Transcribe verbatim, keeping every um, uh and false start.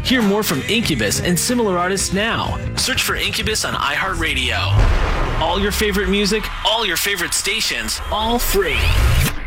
Hear more from Incubus and similar artists now. Search for Incubus on iHeartRadio. All your favorite music, all your favorite stations, all free.